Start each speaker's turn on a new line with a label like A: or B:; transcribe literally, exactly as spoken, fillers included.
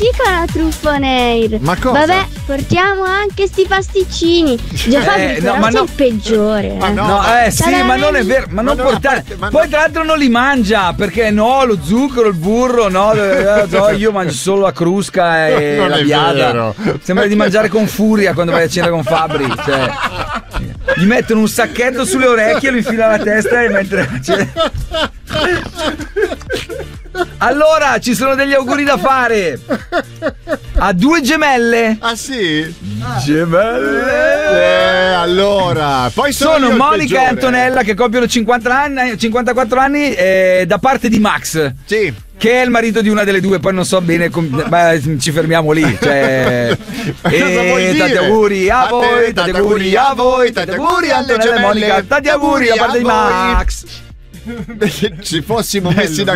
A: dico la Truffoneir.
B: Ma cosa?
A: Vabbè, portiamo anche sti pasticcini. Già Fabri,
C: Eh, no,
A: però
C: ma
A: sei
C: no.
A: il peggiore.
B: Ma
A: eh.
B: no.
C: No, eh sì,
A: C'ha
C: ma
A: la
C: non è
A: ven-
C: vero, ma,
B: Ma
C: non
B: no,
C: portare.
B: a parte- ma
C: Poi
B: no.
C: tra l'altro non li mangia, perché no, lo zucchero, il burro, no, eh, no, io mangio solo la crusca e
B: Non
C: la
B: è
C: biada.
B: vero.
C: Sembra di mangiare con furia quando vai a cena con Fabri, cioè. Gli mettono un sacchetto sulle orecchie, lo infila alla testa e mentre cioè. Allora, ci sono degli auguri da fare a due gemelle.
B: Ah sì?
C: Gemelle.
B: Eh, allora, poi sono,
C: Sono
B: io il
C: Monica e
B: peggiore.
C: Antonella che compiono cinquanta anni, cinquantaquattro anni eh, da parte di Max,
B: Sì.
C: che è il marito di una delle due, poi non so bene, com- ma ci fermiamo lì. Cioè,
B: Cosa vuoi
C: e tanti
B: dire?
C: auguri a
B: A te,
C: voi, tanti auguri a voi, tanti auguri a
B: alle
C: Antonella e
B: gemelle.
C: Monica, tanti auguri da parte di
B: a voi.
C: Max.
B: Ci fossimo messi da